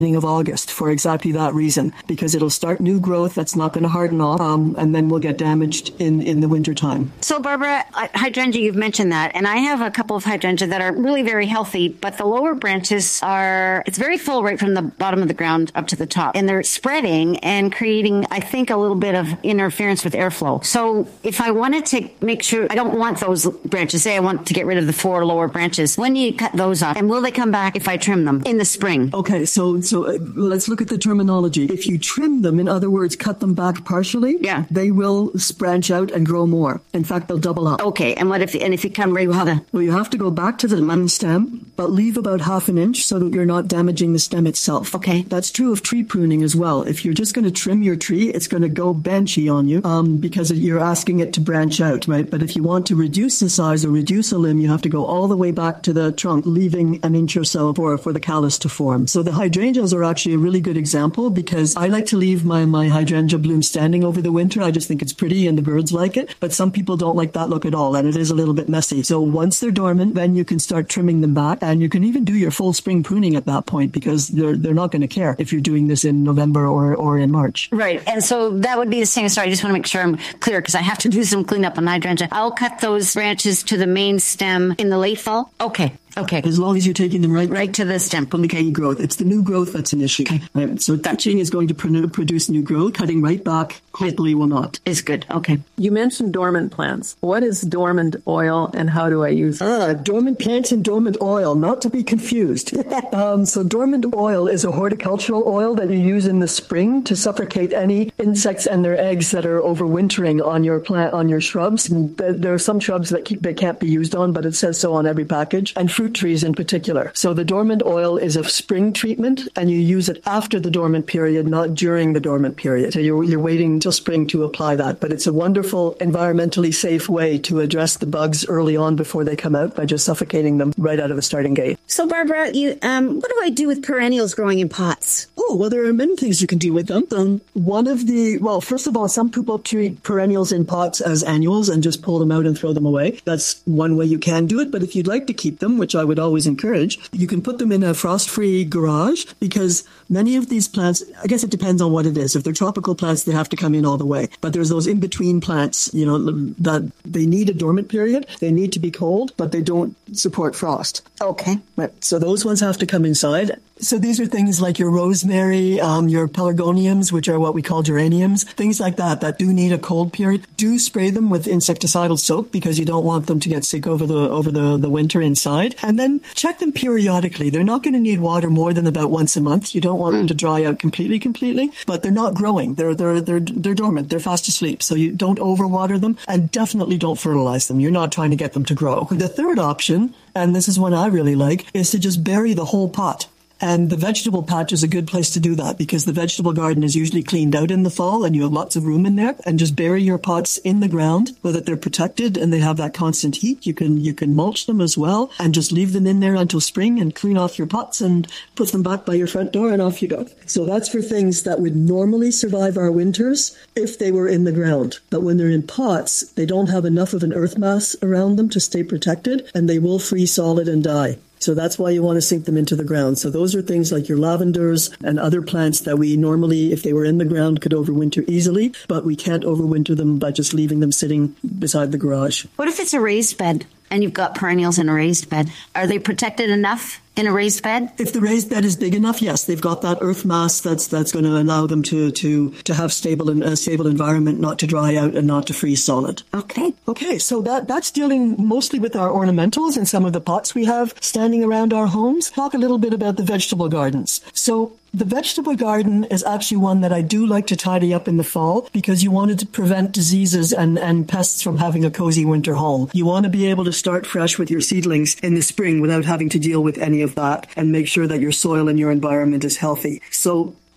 of August for exactly that reason, because it'll start new growth that's not going to harden off, and then will get damaged in the wintertime. So, Barbara, hydrangea, you've mentioned that, and I have a couple of hydrangea that are really very healthy, but the lower branches it's very full right from the bottom of the ground up to the top, and they're spreading and creating, I think, a little bit of interference with airflow. So if I wanted to make sure, I don't want those branches, say I want to get rid of the 4 lower branches, when do you cut those off, and will they come back if I trim them in the spring? Okay, so let's look at the terminology. If you trim them, in other words, cut them back partially, they will branch out and grow more. In fact, they'll double up. Okay, and what if you come right Well, you have to go back to the main stem, but leave about half an inch so that you're not damaging the stem itself. Okay. That's true of tree pruning as well. If you're just going to trim your tree, it's going to go benchy on you because you're asking it to branch out, right? But if you want to reduce the size or reduce a limb, you have to go all the way back to the trunk, leaving an inch or so for the callus to form. So the hydrangeas are actually a really good example, because I like to leave my hydrangea bloom standing over the winter. I just think it's pretty and the birds like it. But some people don't like that look at all, and it is a little bit messy. So once they're dormant, then you can start trimming them back, and you can even do your full spring pruning at that point, because they're not going to care if you're doing this in November or in March. Right. And so that would be the same story. I just want to make sure I'm clear, because I have to do some cleanup on hydrangea. I'll cut those branches to the main stem in the late fall. Okay. As long as you're taking them right to the stem. From the decaying growth. It's the new growth that's an issue. Okay. Right. So thatching is going to produce new growth. Cutting right back hopefully will not. Is good. Okay. You mentioned dormant plants. What is dormant oil, and how do I use it? Dormant plants and dormant oil, not to be confused. So dormant oil is a horticultural oil that you use in the spring to suffocate any insects and their eggs that are overwintering on your plant, on your shrubs. And there are some shrubs that can't be used on, but it says so on every package. And fruit trees in particular. So the dormant oil is a spring treatment, and you use it after the dormant period, not during the dormant period. So you're waiting until spring to apply that. But it's a wonderful, environmentally safe way to address the bugs early on before they come out, by just suffocating them right out of the starting gate. So Barbara, what do I do with perennials growing in pots? Oh, well, there are many things you can do with them. First of all, some people treat perennials in pots as annuals and just pull them out and throw them away. That's one way you can do it. But if you'd like to keep them, which I would always encourage, you can put them in a frost-free garage, because many of these plants, I guess it depends on what it is. If they're tropical plants, they have to come in all the way. But there's those in-between plants, that they need a dormant period. They need to be cold, but they don't support frost. Okay. Right. So those ones have to come inside. So these are things like your rosemary, your pelargoniums, which are what we call geraniums, things like that do need a cold period. Do spray them with insecticidal soap, because you don't want them to get sick over the winter inside. And then check them periodically. They're not going to need water more than about once a month. You don't want them to dry out completely, but they're not growing. They're dormant. They're fast asleep. So you don't overwater them, and definitely don't fertilize them. You're not trying to get them to grow. The third option, and this is one I really like, is to just bury the whole pot. And the vegetable patch is a good place to do that, because the vegetable garden is usually cleaned out in the fall and you have lots of room in there. And just bury your pots in the ground so that they're protected and they have that constant heat. You can mulch them as well, and just leave them in there until spring, and clean off your pots and put them back by your front door, and off you go. So that's for things that would normally survive our winters if they were in the ground. But when they're in pots, they don't have enough of an earth mass around them to stay protected, and they will freeze solid and die. So that's why you want to sink them into the ground. So those are things like your lavenders and other plants that we normally, if they were in the ground, could overwinter easily, but we can't overwinter them by just leaving them sitting beside the garage. What if it's a raised bed and you've got perennials in a raised bed? Are they protected enough in a raised bed? If the raised bed is big enough, yes, they've got that earth mass that's going to allow them to have stable environment, not to dry out and not to freeze solid. Okay, so that's dealing mostly with our ornamentals and some of the pots we have standing around our homes. Talk a little bit about the vegetable gardens. So the vegetable garden is actually one that I do like to tidy up in the fall, because you wanted to prevent diseases and pests from having a cozy winter home. You want to be able to start fresh with your seedlings in the spring without having to deal with any of that, and make sure that your soil and your environment is healthy. So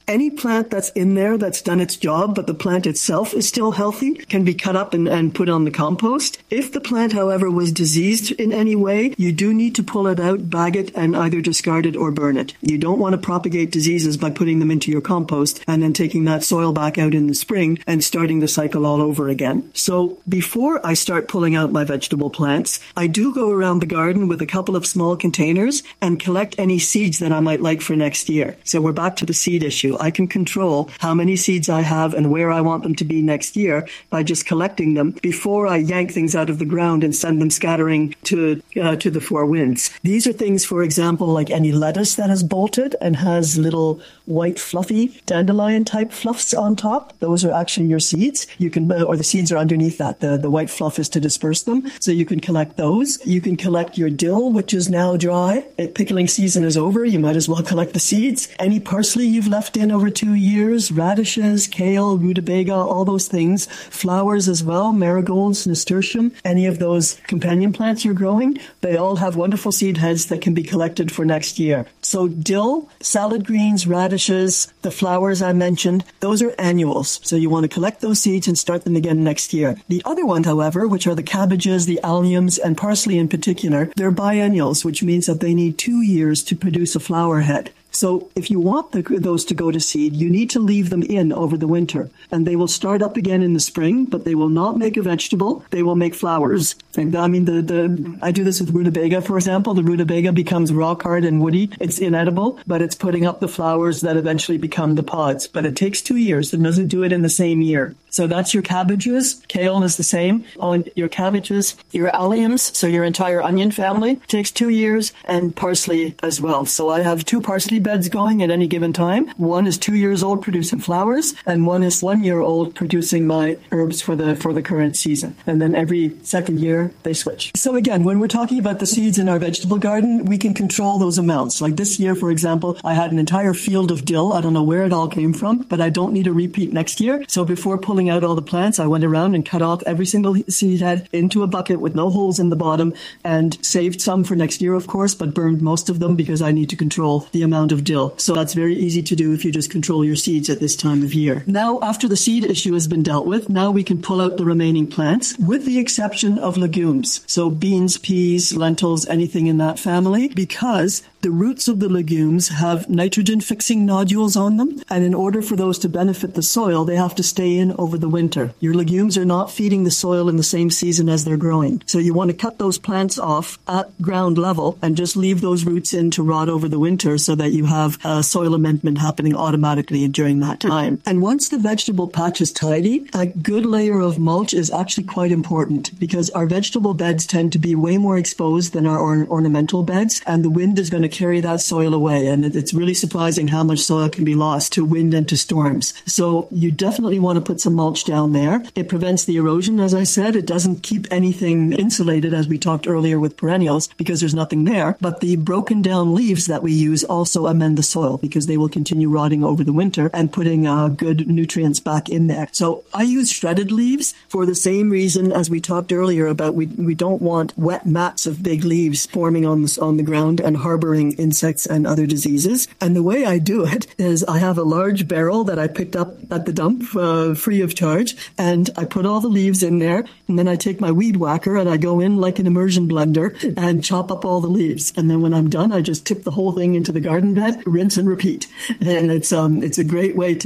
Any plant that's in there that's done its job, but the plant itself is still healthy, can be cut up and put on the compost. If the plant, however, was diseased in any way, you do need to pull it out, bag it, and either discard it or burn it. You don't want to propagate diseases by putting them into your compost and then taking that soil back out in the spring and starting the cycle all over again. So before I start pulling out my vegetable plants, I do go around the garden with a couple of small containers and collect any seeds that I might like for next year. So we're back to the seed issue. I can control how many seeds I have and where I want them to be next year by just collecting them before I yank things out of the ground and send them scattering to the four winds. These are things, for example, like any lettuce that has bolted and has little white fluffy dandelion type fluffs on top. Those are actually your seeds. You can, or the seeds are underneath that. The white fluff is to disperse them. So you can collect those. You can collect your dill, which is now dry. Pickling season is over. You might as well collect the seeds. Any parsley you've left in over 2 years, radishes, kale, rutabaga, all those things. Flowers as well, marigolds, nasturtium, any of those companion plants you're growing, they all have wonderful seed heads that can be collected for next year. So dill, salad greens, radishes, the flowers I mentioned, those are annuals. So you want to collect those seeds and start them again next year. The other one, however, which are the cabbages, the alliums, and parsley in particular, they're biennials, which means that they need 2 years to produce a flower head. So if you want those to go to seed, you need to leave them in over the winter. And they will start up again in the spring, but they will not make a vegetable. They will make flowers. I mean, I do this with rutabaga, for example. The rutabaga becomes rock hard and woody. It's inedible, but it's putting up the flowers that eventually become the pods. But it takes 2 years. It doesn't do it in the same year. So that's your cabbages. Kale is the same. On your cabbages, your alliums, so your entire onion family, takes 2 years, and parsley as well. So I have 2 parsley beds going at any given time. One is 2 years old producing flowers, and one is 1 year old producing my herbs for the current season. And then every second year they switch. So again, when we're talking about the seeds in our vegetable garden, we can control those amounts. Like this year, for example, I had an entire field of dill. I don't know where it all came from, but I don't need a repeat next year. So before pulling out all the plants, I went around and cut off every single seed head into a bucket with no holes in the bottom and saved some for next year, of course, but burned most of them because I need to control the amount of dill. So that's very easy to do if you just control your seeds at this time of year. Now, after the seed issue has been dealt with, now we can pull out the remaining plants with the exception of legumes. So beans, peas, lentils, anything in that family, because the roots of the legumes have nitrogen-fixing nodules on them, and in order for those to benefit the soil, they have to stay in over the winter. Your legumes are not feeding the soil in the same season as they're growing. So you want to cut those plants off at ground level and just leave those roots in to rot over the winter so that you have soil amendment happening automatically during that time. And once the vegetable patch is tidy, a good layer of mulch is actually quite important because our vegetable beds tend to be way more exposed than our ornamental beds, and the wind is going to carry that soil away. And it's really surprising how much soil can be lost to wind and to storms. So you definitely want to put some mulch down there. It prevents the erosion, as I said. It doesn't keep anything insulated, as we talked earlier with perennials, because there's nothing there. But the broken down leaves that we use also amend the soil because they will continue rotting over the winter and putting good nutrients back in there. So I use shredded leaves for the same reason as we talked earlier about we don't want wet mats of big leaves forming on the ground and harboring insects and other diseases. And the way I do it is I have a large barrel that I picked up at the dump free of charge, and I put all the leaves in there, and then I take my weed whacker and I go in like an immersion blender and chop up all the leaves. And then when I'm done, I just tip the whole thing into the garden bed, rinse and repeat. And it's a great way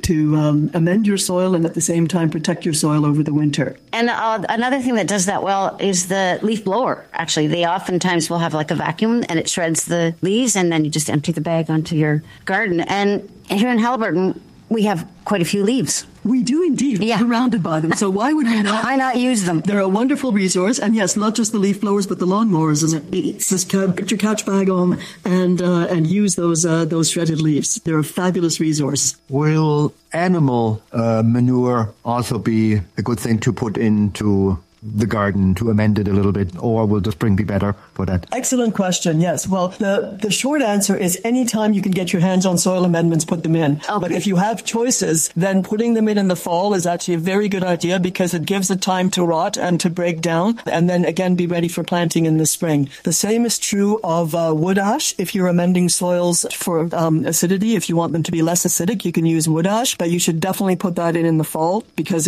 to amend your soil and at the same time protect your soil over the winter. And another thing that does that well is the leaf blower. Actually, they oftentimes will have like a vacuum and it shreds the leaves, and then you just empty the bag onto your garden. And here in Haliburton, we have quite a few leaves. We do indeed. Yeah. Surrounded by them. So why would we not? Why not use them? They're a wonderful resource. And yes, not just the leaf blowers, but the lawnmowers. And just put your catch bag on and use those shredded leaves. They're a fabulous resource. Will animal manure also be a good thing to put into the garden to amend it a little bit, or will the spring be better for that? Excellent question. Yes. Well, the short answer is anytime you can get your hands on soil amendments, put them in. Okay. But if you have choices, then putting them in the fall is actually a very good idea because it gives it time to rot and to break down, and then again be ready for planting in the spring. The same is true of wood ash. If you're amending soils for acidity, if you want them to be less acidic, you can use wood ash, but you should definitely put that in the fall because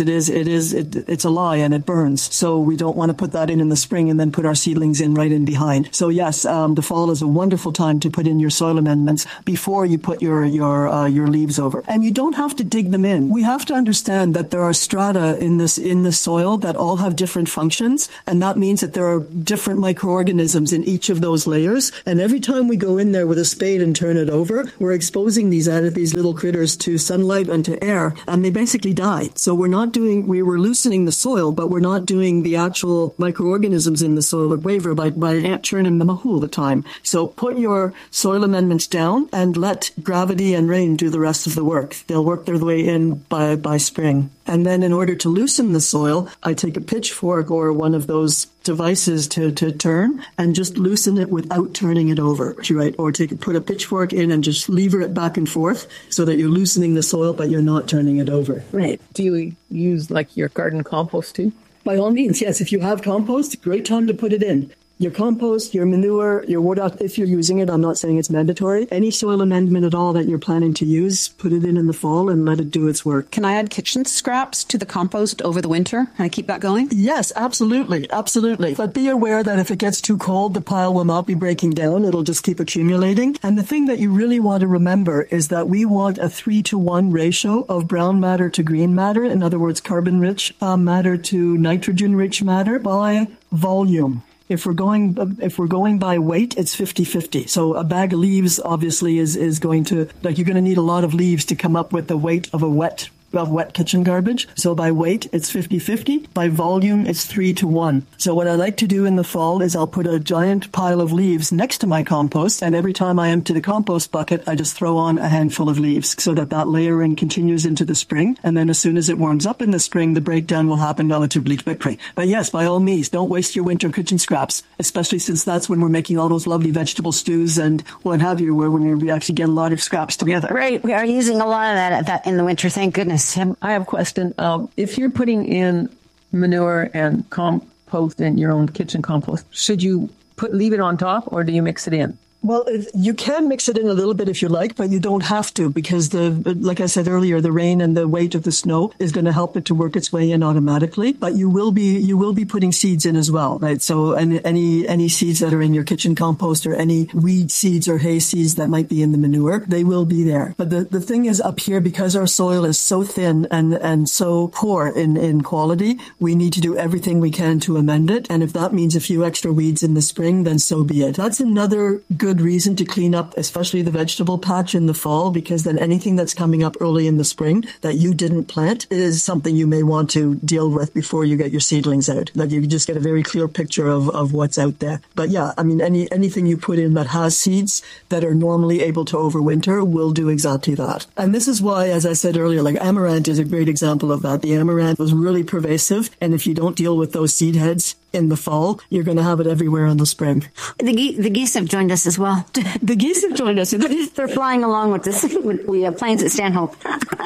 it's a lye and it burns. So we don't want to put that in the spring and then put our seedlings in right in behind. So yes, the fall is a wonderful time to put in your soil amendments before you put your leaves over. And you don't have to dig them in. We have to understand that there are strata in the soil that all have different functions, and that means that there are different microorganisms in each of those layers. And every time we go in there with a spade and turn it over, we're exposing these little critters to sunlight and to air, and they basically die. So we were loosening the soil, but we're not doing the actual microorganisms in the soil that waver by churning them all the time. So put your soil amendments down and let gravity and rain do the rest of the work. They'll work their way in by spring. And then in order to loosen the soil, I take a pitchfork or one of those devices to turn and just loosen it without turning it over, right? Or put a pitchfork in and just lever it back and forth so that you're loosening the soil, but you're not turning it over. Right. Do you use like your garden compost too? By all means, yes. If you have compost, great time to put it in. Your compost, your manure, your wood, if you're using it, I'm not saying it's mandatory. Any soil amendment at all that you're planning to use, put it in the fall and let it do its work. Can I add kitchen scraps to the compost over the winter? Can I keep that going? Yes, absolutely. Absolutely. But be aware that if it gets too cold, the pile will not be breaking down. It'll just keep accumulating. And the thing that you really want to remember is that we want a 3-to-1 ratio of brown matter to green matter. In other words, carbon-rich matter to nitrogen-rich matter by volume. If we're going by weight, it's 50-50. So a bag of leaves obviously is going to, like, you're going to need a lot of leaves to come up with the weight of wet kitchen garbage. So by weight, it's 50-50. By volume, it's 3-to-1. So what I like to do in the fall is I'll put a giant pile of leaves next to my compost, and every time I empty the compost bucket, I just throw on a handful of leaves so that layering continues into the spring. And then as soon as it warms up in the spring, the breakdown will happen relatively quickly. But yes, by all means, don't waste your winter kitchen scraps, especially since that's when we're making all those lovely vegetable stews and what have you, where we actually get a lot of scraps together. Right. We are using a lot of that in the winter, thank goodness. I have a question. If you're putting in manure and compost in your own kitchen compost, should you leave it on top or do you mix it in? Well, you can mix it in a little bit if you like, but you don't have to because like I said earlier, the rain and the weight of the snow is going to help it to work its way in automatically. But you will be putting seeds in as well, right? So any seeds that are in your kitchen compost or any weed seeds or hay seeds that might be in the manure, they will be there. But the thing is up here, because our soil is so thin and so poor in quality, we need to do everything we can to amend it. And if that means a few extra weeds in the spring, then so be it. That's another good reason to clean up, especially the vegetable patch in the fall, because then anything that's coming up early in the spring that you didn't plant is something you may want to deal with before you get your seedlings out. That you just get a very clear picture of what's out there. But yeah, I mean, anything you put in that has seeds that are normally able to overwinter will do exactly that. And this is why, as I said earlier, like amaranth is a great example of that. The amaranth was really pervasive, and if you don't deal with those seed heads in the fall, you're going to have it everywhere in the spring. The geese have joined us as well. The geese have joined us. They're flying along with this. We have planes at Stanhope.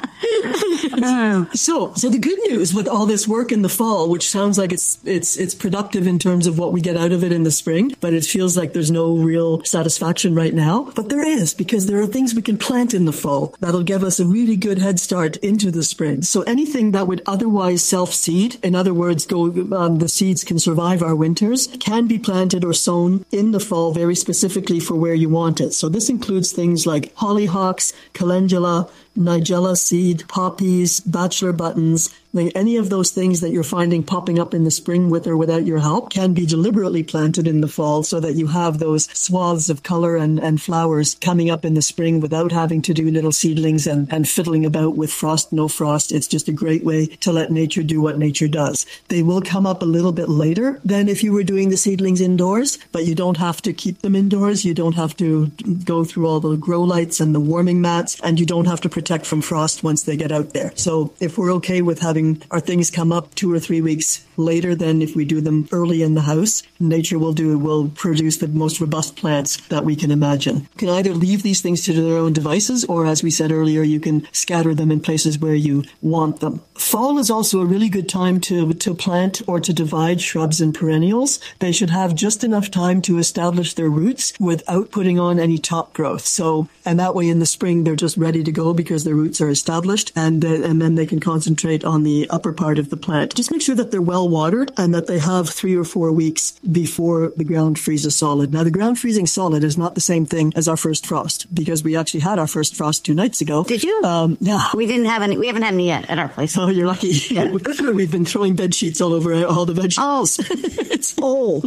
So the good news with all this work in the fall, which sounds like it's productive in terms of what we get out of it in the spring, but it feels like there's no real satisfaction right now. But there is, because there are things we can plant in the fall that'll give us a really good head start into the spring. So anything that would otherwise self-seed, in other words, the seeds can survive our winters, can be planted or sown in the fall very specifically for where you want it. So this includes things like hollyhocks, calendula, nigella seed, poppies, bachelor buttons. Any of those things that you're finding popping up in the spring with or without your help can be deliberately planted in the fall so that you have those swaths of color and flowers coming up in the spring without having to do little seedlings and fiddling about with frost, no frost. It's just a great way to let nature do what nature does. They will come up a little bit later than if you were doing the seedlings indoors, but you don't have to keep them indoors. You don't have to go through all the grow lights and the warming mats, and you don't have to protect from frost once they get out there. So if we're okay with having having our things come up 2 or 3 weeks later than if we do them early in the house. Nature will produce the most robust plants that we can imagine. You can either leave these things to their own devices, or as we said earlier, you can scatter them in places where you want them. Fall is also a really good time to plant or to divide shrubs and perennials. They should have just enough time to establish their roots without putting on any top growth. And that way in the spring, they're just ready to go because their roots are established, and then they can concentrate on the upper part of the plant. Just make sure that they're well watered and that they have 3 or 4 weeks before the ground freezes solid. Now, the ground freezing solid is not the same thing as our first frost, because we actually had our first frost 2 nights ago. Did you? Yeah. We didn't have any. We haven't had any yet at our place. Oh, you're lucky. Yeah. We've been throwing bed sheets all over all the vegetables. Oh. It's all.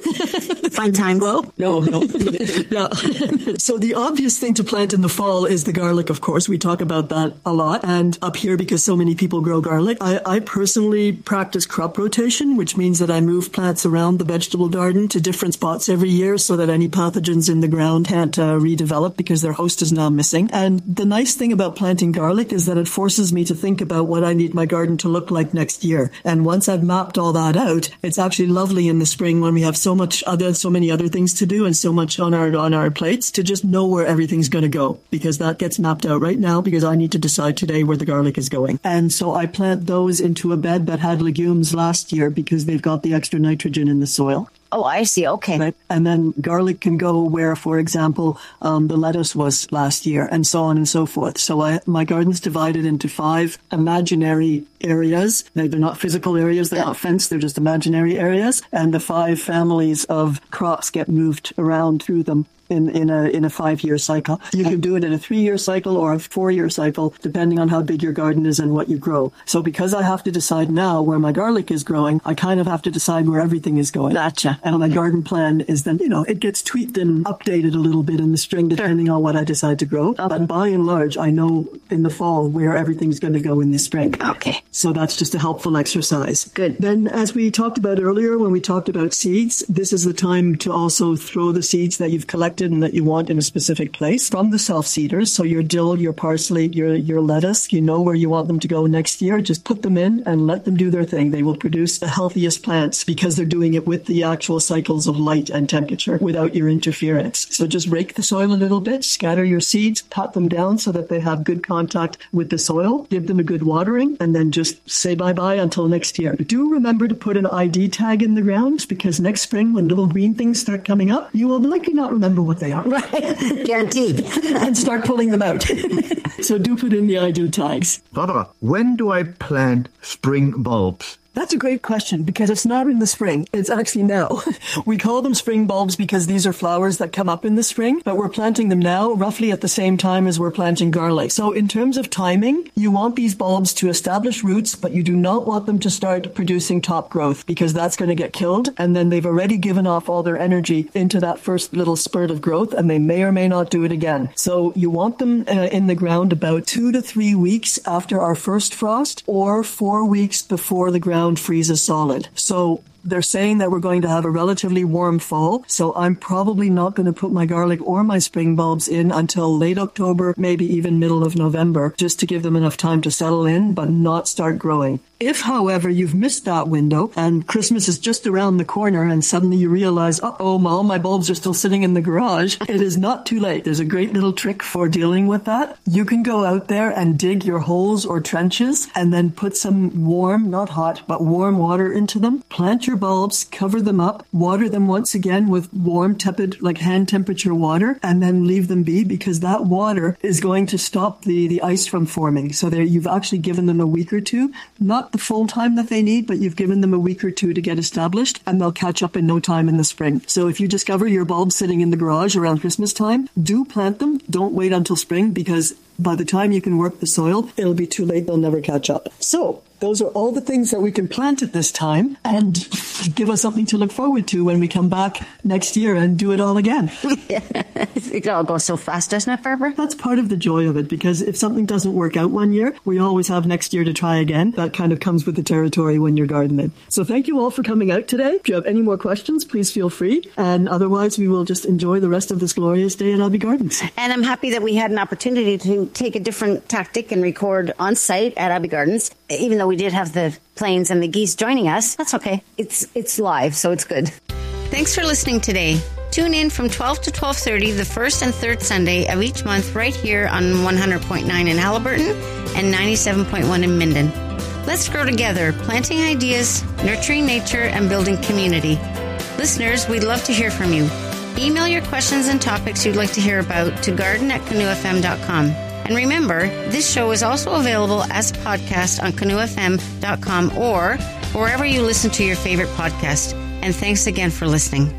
Fun time. Well, no. Yeah. So the obvious thing to plant in the fall is the garlic, of course. We talk about that a lot. And up here, because so many people grow garlic, I personally practice crop rotation, which means that I move plants around the vegetable garden to different spots every year so that any pathogens in the ground can't redevelop because their host is now missing. And the nice thing about planting garlic is that it forces me to think about what I need my garden to look like next year. And once I've mapped all that out, it's actually lovely in the spring when we have so many other things to do and so much on our plates to just know where everything's going to go, because that gets mapped out right now because I need to decide today where the garlic is going. And so I plant those into a bed that had legumes last year because they've got the extra nitrogen in the soil. Oh, I see. Okay. Right? And then garlic can go where, for example, the lettuce was last year, and so on and so forth. So my garden's divided into 5 imaginary areas. They're not physical areas. They're not fenced. They're just imaginary areas. And the 5 families of crops get moved around through them in a 5-year cycle. You can do it in a 3-year cycle or a 4-year cycle, depending on how big your garden is and what you grow. So because I have to decide now where my garlic is growing, I kind of have to decide where everything is going. Gotcha. And my garden plan is then, it gets tweaked and updated a little bit in the spring, depending on what I decide to grow. But by and large, I know in the fall where everything's going to go in the spring. Okay. So that's just a helpful exercise. Good. Then, as we talked about earlier, when we talked about seeds, this is the time to also throw the seeds that you've collected and that you want in a specific place from the self-seeders. So your dill, your parsley, your lettuce, you know where you want them to go next year. Just put them in and let them do their thing. They will produce the healthiest plants because they're doing it with the actual cycles of light and temperature without your interference. So just rake the soil a little bit, scatter your seeds, pat them down so that they have good contact with the soil, give them a good watering, and then just say bye-bye until next year. Do remember to put an ID tag in the ground, because next spring when little green things start coming up, you will likely not remember what they are. Right. Guaranteed. And start pulling them out. So do put in the ID tags. Barbara, when do I plant spring bulbs? That's a great question, because it's not in the spring. It's actually now. We call them spring bulbs because these are flowers that come up in the spring, but we're planting them now roughly at the same time as we're planting garlic. So in terms of timing, you want these bulbs to establish roots, but you do not want them to start producing top growth, because that's going to get killed. And then they've already given off all their energy into that first little spurt of growth, and they may or may not do it again. So you want them in the ground about 2 to 3 weeks after our first frost, or 4 weeks before the ground freezes solid. So they're saying that we're going to have a relatively warm fall, so I'm probably not going to put my garlic or my spring bulbs in until late October, maybe even middle of November, just to give them enough time to settle in, but not start growing. If, however, you've missed that window and Christmas is just around the corner and suddenly you realize, all my bulbs are still sitting in the garage, it is not too late. There's a great little trick for dealing with that. You can go out there and dig your holes or trenches and then put some warm, not hot, but warm water into them. Plant your bulbs, cover them up, water them once again with warm, tepid, like hand temperature water, and then leave them be, because that water is going to stop the ice from forming. So there, you've actually given them a week or two, not the full time that they need, but you've given them a week or two to get established, and they'll catch up in no time in the spring. So if you discover your bulbs sitting in the garage around Christmas time, do plant them. Don't wait until spring, because by the time you can work the soil, it'll be too late. They'll never catch up. So those are all the things that we can plant at this time and give us something to look forward to when we come back next year and do it all again. It all goes so fast, doesn't it, Barbara? That's part of the joy of it, because if something doesn't work out one year, we always have next year to try again. That kind of comes with the territory when you're gardening. So thank you all for coming out today. If you have any more questions, please feel free. And otherwise, we will just enjoy the rest of this glorious day at Abbey Gardens. And I'm happy that we had an opportunity to take a different tactic and record on site at Abbey Gardens. even though we did have the planes and the geese joining us, that's okay. It's live, so it's good. Thanks for listening today. Tune in from 12 to 12:30 the first and third Sunday of each month right here on 100.9 in Haliburton and 97.1 in Minden. Let's grow together, planting ideas, nurturing nature, and building community. Listeners, we'd love to hear from you. Email your questions and topics you'd like to hear about to garden@canoefm.com. And remember, this show is also available as a podcast on canoefm.com or wherever you listen to your favorite podcast. And thanks again for listening.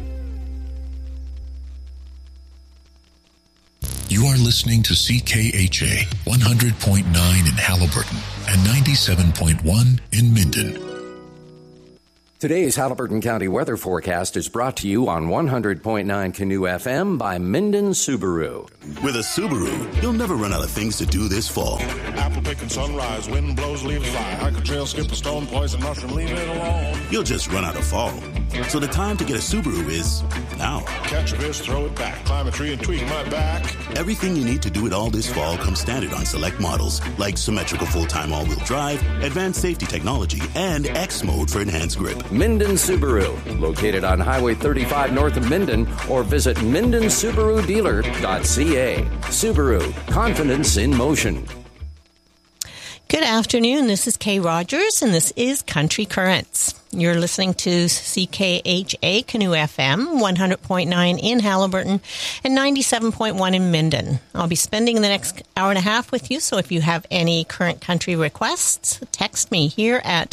You are listening to CKHA 100.9 in Haliburton and 97.1 in Minden. Today's Haliburton County weather forecast is brought to you on 100.9 Canoe FM by Minden Subaru. With a Subaru, you'll never run out of things to do this fall. Apple picking sunrise, wind blows, leaves fly. Hike a trail, skip a stone, poison mushroom, leave it alone. You'll just run out of fall. So the time to get a Subaru is now. Catch a fish, throw it back, climb a tree and tweak my back. Everything you need to do it all this fall comes standard on select models, like symmetrical full-time all-wheel drive, advanced safety technology, and X mode for enhanced grip. Minden Subaru, located on Highway 35 north of Minden, or visit MindenSubaruDealer.ca. Subaru, confidence in motion. Good afternoon. This is Kay Rogers, and this is Country Currents. You're listening to CKHA Canoe FM, 100.9 in Haliburton and 97.1 in Minden. I'll be spending the next hour and a half with you, so if you have any current country requests, text me here at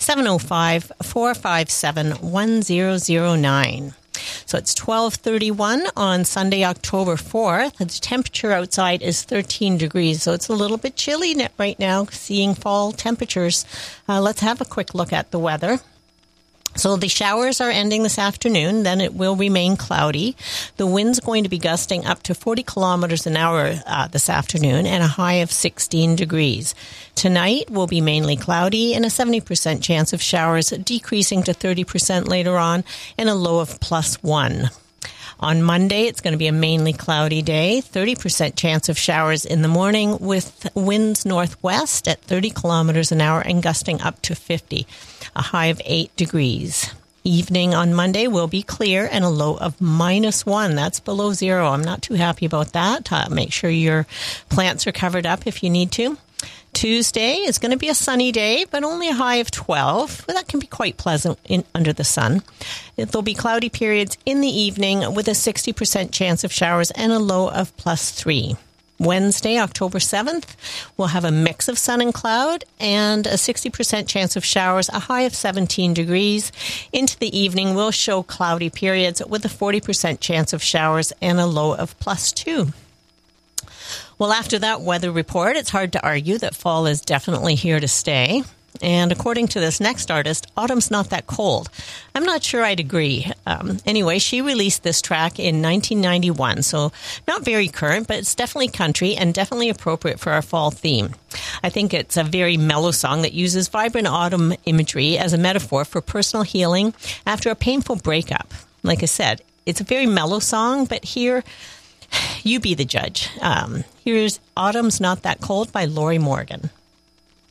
705-457-1009. So it's 12:31 on Sunday, October 4th. The temperature outside is 13 degrees, so it's a little bit chilly right now, seeing fall temperatures. Let's have a quick look at the weather. So the showers are ending this afternoon, then it will remain cloudy. The wind's going to be gusting up to 40 kilometers an hour this afternoon and a high of 16 degrees. Tonight will be mainly cloudy and a 70% chance of showers, decreasing to 30% later on and a low of +1. On Monday, it's going to be a mainly cloudy day, 30% chance of showers in the morning with winds northwest at 30 kilometers an hour and gusting up to 50, a high of 8 degrees. Evening on Monday will be clear and a low of -1. That's below zero. I'm not too happy about that. Make sure your plants are covered up if you need to. Tuesday is going to be a sunny day, but only a high of 12. But that can be quite pleasant under the sun. There'll be cloudy periods in the evening with a 60% chance of showers and a low of +3. Wednesday, October 7th, we'll have a mix of sun and cloud and a 60% chance of showers, a high of 17 degrees. Into the evening, we'll show cloudy periods with a 40% chance of showers and a low of +2. Well, after that weather report, it's hard to argue that fall is definitely here to stay. And according to this next artist, autumn's not that cold. I'm not sure I'd agree. Anyway, she released this track in 1991, so not very current, but it's definitely country and definitely appropriate for our fall theme. I think it's a very mellow song that uses vibrant autumn imagery as a metaphor for personal healing after a painful breakup. Like I said, it's a very mellow song, but here, you be the judge. Here's Autumn's Not That Cold by Lori Morgan.